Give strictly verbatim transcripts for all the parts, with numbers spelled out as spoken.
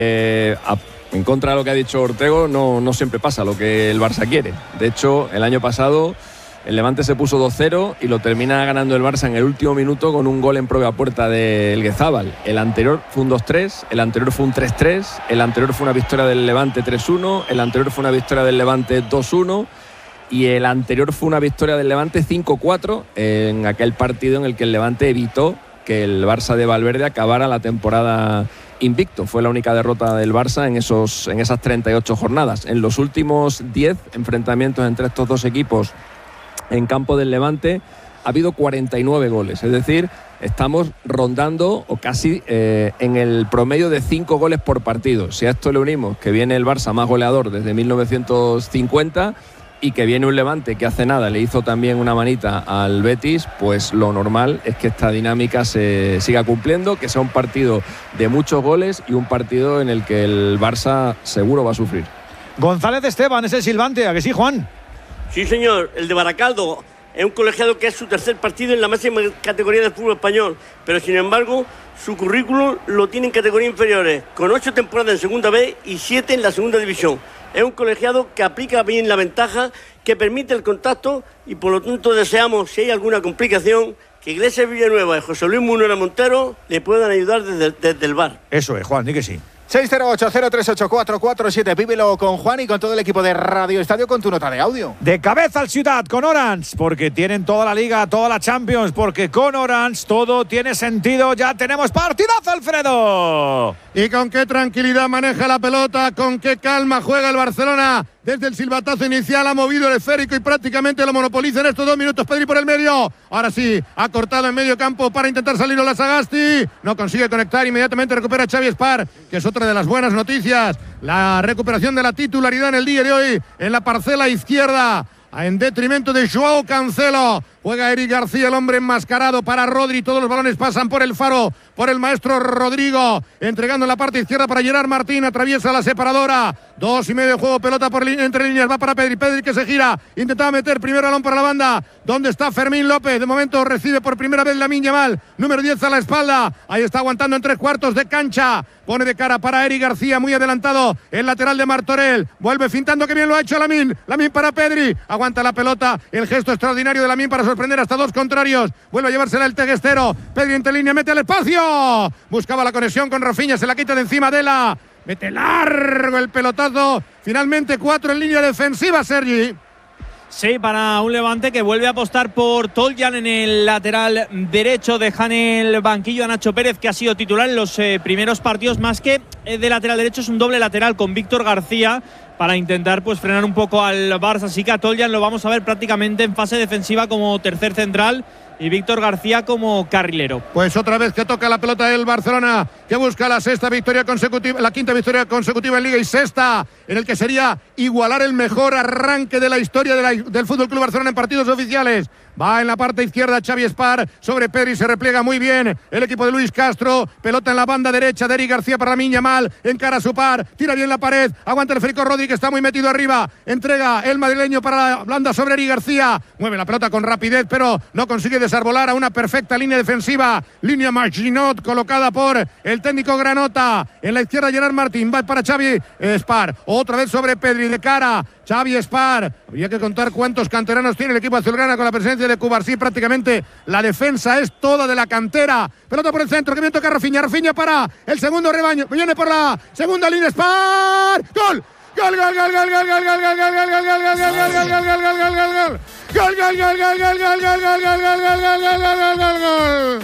Eh, a, en contra de lo que ha dicho Ortego, no, no siempre pasa lo que el Barça quiere. De hecho, el año pasado el Levante se puso dos cero y lo termina ganando el Barça en el último minuto con un gol en propia puerta de Elguezábal. El anterior fue un dos tres, el anterior fue un tres tres, el anterior fue una victoria del Levante tres uno, el anterior fue una victoria del Levante dos uno y el anterior fue una victoria del Levante cinco cuatro en aquel partido en el que el Levante evitó que el Barça de Valverde acabara la temporada invicto. Fue la única derrota del Barça en, esos, en esas treinta y ocho jornadas. En los últimos diez enfrentamientos entre estos dos equipos en campo del Levante ha habido cuarenta y nueve goles, es decir, estamos rondando o casi eh, en el promedio de cinco goles por partido. Si a esto le unimos que viene el Barça más goleador desde mil novecientos cincuenta y que viene un Levante que hace nada le hizo también una manita al Betis, pues lo normal es que esta dinámica se siga cumpliendo, que sea un partido de muchos goles y un partido en el que el Barça seguro va a sufrir. González Esteban es el silbante, ¿a que sí, Juan? Sí, señor, el de Baracaldo. Es un colegiado que es su tercer partido en la máxima categoría del fútbol español, pero sin embargo su currículum lo tiene en categorías inferiores, con ocho temporadas en segunda B y siete en la segunda división. Es un colegiado que aplica bien la ventaja, que permite el contacto y por lo tanto deseamos, si hay alguna complicación, que Iglesias Villanueva y José Luis Munera Montero le puedan ayudar desde, desde el V A R. Eso es, Juan, di que sí. seis cero ocho, cero tres ocho, cuatro cuatro siete. Vívelo con Juan y con todo el equipo de Radio Estadio con tu nota de audio. De cabeza al Ciudad con Orange, porque tienen toda la Liga, toda la Champions, porque con Orange todo tiene sentido. Ya tenemos partidazo, Alfredo. Y con qué tranquilidad maneja la pelota, con qué calma juega el Barcelona. Desde el silbatazo inicial ha movido el esférico y prácticamente lo monopoliza en estos dos minutos. Pedri por el medio. Ahora sí, ha cortado en medio campo para intentar salir Ola Sagasti. No consigue conectar, inmediatamente recupera Xavi Espar, que es otra de las buenas noticias. La recuperación de la titularidad en el día de hoy en la parcela izquierda, en detrimento de Joao Cancelo. Juega Eric García, el hombre enmascarado para Rodri. Todos los balones pasan por el faro, por el maestro Rodrigo. Entregando en la parte izquierda para Gerard Martín. Atraviesa la separadora. Dos y medio de juego, pelota por entre líneas. Va para Pedri. Pedri que se gira. Intentaba meter primer balón para la banda. ¿Dónde está Fermín López? De momento recibe por primera vez Lamine Yamal. Número diez a la espalda. Ahí está aguantando en tres cuartos de cancha. Pone de cara para Eric García, muy adelantado. El lateral de Martorell. Vuelve fintando, que bien lo ha hecho Lamine. Lamine para Pedri. Aguanta la pelota. El gesto extraordinario de Lamine para sorprender hasta dos contrarios. Vuelve a llevársela el teguestero. Pedri entre línea, mete al espacio. Buscaba la conexión con Rafinha, se la quita de encima de la. Mete largo el pelotazo. Finalmente cuatro en línea defensiva, Sergi. Sí, para un Levante que vuelve a apostar por Toljan en el lateral derecho. Deja en el banquillo a Nacho Pérez, que ha sido titular en los eh, primeros partidos. Más que eh, de lateral derecho, es un doble lateral con Víctor García para intentar pues frenar un poco al Barça. Así que a Toljan lo vamos a ver prácticamente en fase defensiva como tercer central y Víctor García como carrilero. Pues otra vez que toca la pelota el Barcelona, que busca la sexta victoria consecutiva, la quinta victoria consecutiva en Liga y sexta, en el que sería igualar el mejor arranque de la historia de la, del F C Barcelona en partidos oficiales. Va en la parte izquierda Xavi Espar sobre Pedri, se repliega muy bien el equipo de Luis Castro. Pelota en la banda derecha de Eric García para Lamine Yamal, encara a su par, tira bien la pared, aguanta el Federico Rodri, que está muy metido arriba, entrega el madrileño para la blanda sobre Eric García, mueve la pelota con rapidez pero no consigue desarbolar a una perfecta línea defensiva, línea Marginot colocada por el técnico Granota. En la izquierda Gerard Martín, va para Xavi Espar, otra vez sobre Pedri, de cara Xavi Espar. Habría que contar cuántos canteranos tiene el equipo azulgrana con la presencia de Cubarsí. Prácticamente la defensa es toda de la cantera. Pelota por el centro, que bien toca Rafinha. Rafinha para el segundo rebaño. Viene por la segunda línea Espar. ¡Gol! Gol, gol, gol, gol, gol, gol, gol, gol, gol, gol, gol, gol, gol, gol, gol, gol, gol, gol, gol, gol. Gol, gol, gol, gol, gol, gol, gol, gol, gol, gol, gol, gol, gol, gol, gol.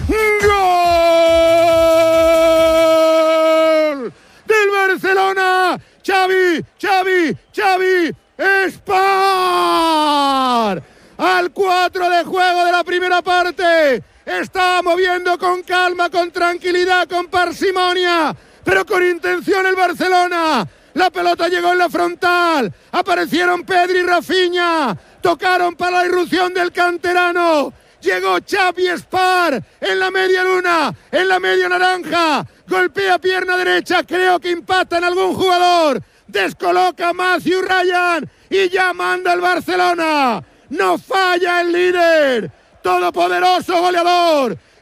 ¡Gol! Del Barcelona. Xavi, Xavi, Xavi Espar. Al cuatro de juego de la primera parte. Está moviendo con calma, con tranquilidad, con parsimonia, pero con intención el Barcelona. La pelota llegó en la frontal. Aparecieron Pedri y Rafinha. Tocaron para la irrupción del canterano. Llegó Xavi Espar en la media luna, en la media naranja. Golpea pierna derecha, creo que impacta en algún jugador. Descoloca a Matthew Ryan y ya manda el Barcelona. No falla el líder, todopoderoso goleador.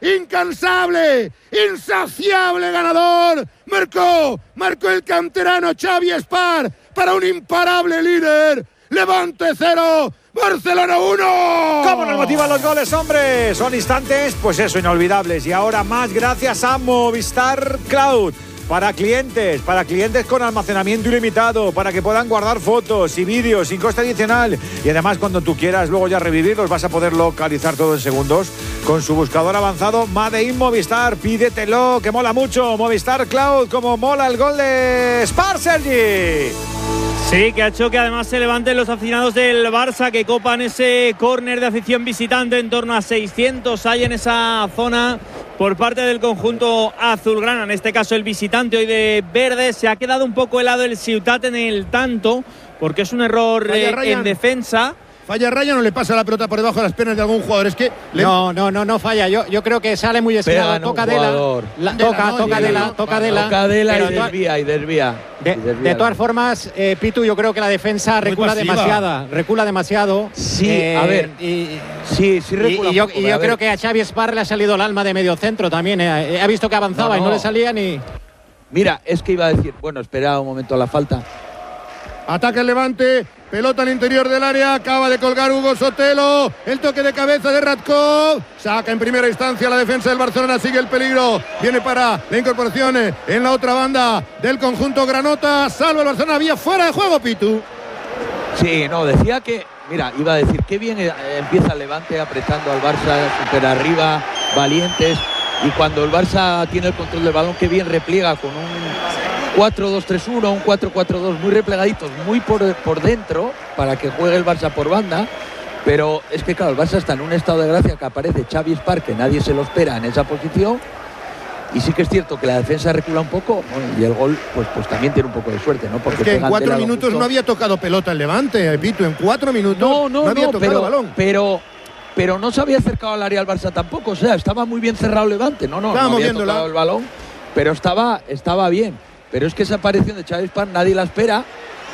incansable, insaciable ganador. Marcó, marcó el canterano Xavi Espar para un imparable líder. Levante cero, Barcelona uno. ¿Cómo nos motivan los goles, hombre? Son instantes, pues eso, inolvidables. Y ahora más gracias a Movistar Cloud. Para clientes, para clientes con almacenamiento ilimitado, para que puedan guardar fotos y vídeos sin coste adicional. Y además, cuando tú quieras luego ya revivirlos, vas a poder localizar todo en segundos con su buscador avanzado Made in Movistar. Pídetelo, que mola mucho. Movistar Cloud, como mola el gol de Spar, Sergi. Sí, que ha hecho que además se levanten los aficionados del Barça, que copan ese córner de afición visitante. En torno a seiscientos hay en esa zona por parte del conjunto azulgrana, en este caso el visitante hoy de verde. Se ha quedado un poco helado el Ciutat en el tanto, porque es un error eh, en defensa. Falla Ryan o le pasa la pelota por debajo de las piernas de algún jugador. Es que le... no, no, no, no falla. Yo, yo creo que sale muy desviado. Toca de la, la, toca, toca de la, toca de la, toca de la y desvía y desvía. De, de todas formas, eh, Pitu, yo creo que la defensa recula demasiado, recula demasiado. Sí, eh, a ver, y, sí, sí recula. Y, y yo, poco, y yo creo que a Xavi Espar le ha salido el alma de medio centro también. Eh. Ha visto que avanzaba no, no. y no le salía ni. Mira, es que iba a decir, bueno, espera un momento la falta. Ataca el Levante. Pelota al interior del área, acaba de colgar Hugo Sotelo, el toque de cabeza de Radkov, saca en primera instancia la defensa del Barcelona, sigue el peligro, viene para la incorporación en la otra banda del conjunto granota, salva el Barcelona, había fuera de juego, Pitu. Sí, no, decía que, mira, iba a decir, qué bien empieza el Levante apretando al Barça, super arriba, valientes, y cuando el Barça tiene el control del balón, qué bien repliega con un cuatro dos tres uno, un cuatro cuatro dos muy replegaditos, muy por, por dentro, para que juegue el Barça por banda. Pero es que claro, el Barça está en un estado de gracia, que aparece Xavi Espar, que nadie se lo espera en esa posición. Y sí que es cierto que la defensa recula un poco, bueno, y el gol pues, pues también tiene un poco de suerte, ¿no? Porque es que en cuatro minutos justo. No había tocado pelota el Levante, Pito, en cuatro minutos no, no, no había no, tocado pero, el balón. Pero, pero no se había acercado al área al Barça tampoco, o sea, estaba muy bien cerrado el Levante, no, no, estaba no había moviéndola. tocado el balón, pero estaba, estaba bien. Pero es que esa aparición de Xavi Espar nadie la espera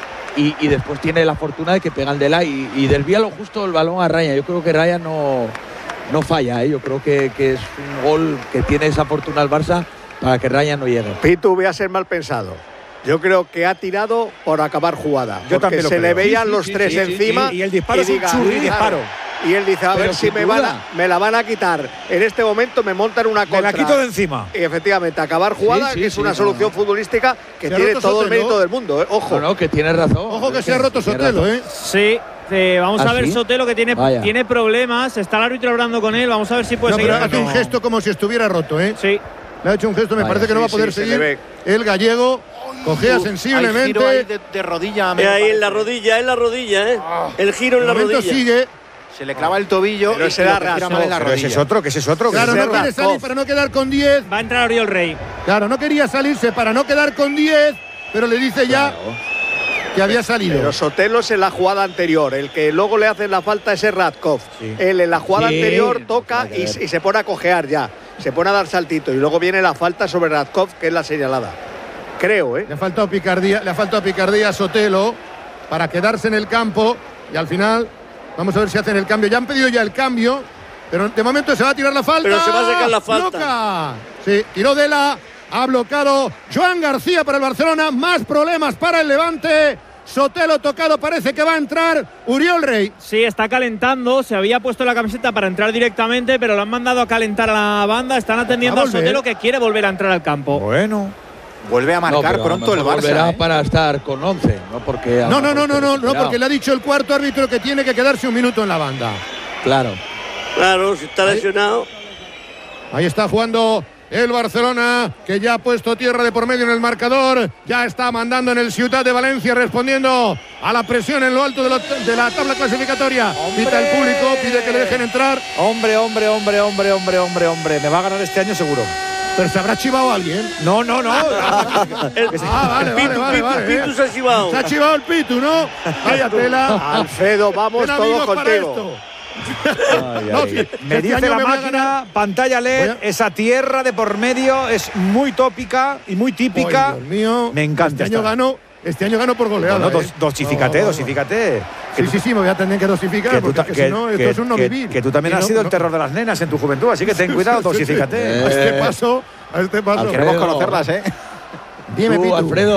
y, y después tiene la fortuna de que pegan de la y, y desvía lo justo el balón a Raya. Yo creo que Raya no, no falla, ¿eh? Yo creo que, que es un gol que tiene esa fortuna el Barça para que Raya no llegue. Pitu, voy a ser mal pensado. Yo creo que ha tirado por acabar jugada. Yo también lo se creo. le veían sí, sí, los sí, tres sí, encima. Sí, y el disparo y es un diga, churri disparo. Y él dice, a Pero ver si me, van a, me la van a quitar. En este momento me montan una contra. Me la quito de encima. Y efectivamente, acabar jugada, sí, sí, que es sí, una sí, solución no. futbolística que tiene todo Sotelo. El mérito del mundo. ¿eh? Ojo. No, no, que tiene razón. Ojo que se ha roto Sotelo, ¿eh? Sí. Eh, vamos ¿Ah, a ver sí? Sotelo, que tiene, tiene problemas. Está el árbitro hablando con él. Vamos a ver si puede no, seguir. Pero hace un gesto como si estuviera roto, ¿eh? Sí. Le ha hecho un gesto, me Vaya, parece que no va a poder sí, seguir. El gallego cojea sensiblemente. Hay giro ahí de, de rodilla. Eh, ahí en la rodilla, en la rodilla, ¿eh? Ah. El giro en la rodilla. Sigue. Se le clava el tobillo pero y se da gira mal en la rodilla. Ese es otro, que ese es otro. Claro, que no quiere salir para no quedar con diez. Va a entrar Oriol Rey. Claro, no quería salirse para no quedar con diez, pero le dice ya claro. que había salido. Pero Sotelo es en la jugada anterior. El que luego le hace la falta es Radkov. Sí. Él en la jugada sí. anterior toca y, y se pone a cojear ya. Se pone a dar saltito. Y luego viene la falta sobre Radkov, que es la señalada. Creo, ¿eh? Le ha faltado picardía, le ha faltado picardía a Sotelo para quedarse en el campo. Y al final, vamos a ver si hacen el cambio. Ya han pedido ya el cambio, pero de momento se va a tirar la falta. Pero se va a sacar la falta. ¡Loca! Sí, tiró de la, ha bloqueado Joan García para el Barcelona. Más problemas para el Levante. Sotelo tocado, parece que va a entrar Uriol Rey. Sí, está calentando, se había puesto la camiseta para entrar directamente, pero lo han mandado a calentar a la banda. Están atendiendo a, a Sotelo, que quiere volver a entrar al campo. Bueno. Vuelve a marcar no, pronto el Barça. Volverá ¿eh? para estar con once, no porque. No, no, no, no, no, no, porque le ha dicho el cuarto árbitro que tiene que quedarse un minuto en la banda. Claro. Claro, si está lesionado. Ahí, ahí está jugando el Barcelona, que ya ha puesto tierra de por medio en el marcador. Ya está mandando en el Ciutat de Valencia, respondiendo a la presión en lo alto de, lo, de la tabla clasificatoria. ¡Hombre! Pita el público, pide que le dejen entrar. Hombre, hombre, hombre, hombre, hombre, hombre, hombre. Me va a ganar este año seguro. Pero se habrá chivado alguien. No, no, no. el, ah, vale, el Pitu, vale, vale, Pitu, vale, Pitu, eh. Pitu se ha chivado. Se ha chivado el Pitu, ¿no? Vaya tela. Alfredo, vamos todos contigo. Ay, no, sí, me este dice la me máquina, pantalla L E D, a... esa tierra de por medio es muy tópica y muy típica. Ay, Dios mío, me encanta. Este año ganó Este año gano por goleada. No, no, ¿eh? dos, dosifícate, no, no, dosifícate. Sí, sí, sí, me voy a tener que dosificar, que porque tú, si no, esto que, es un no que, vivir. Que tú también y has no, sido no, el terror de las nenas en tu juventud, así que ten cuidado, dosifícate. A este paso, a este paso. Queremos conocerlas, ¿eh? Dime, Tú, Pitu. Alfredo.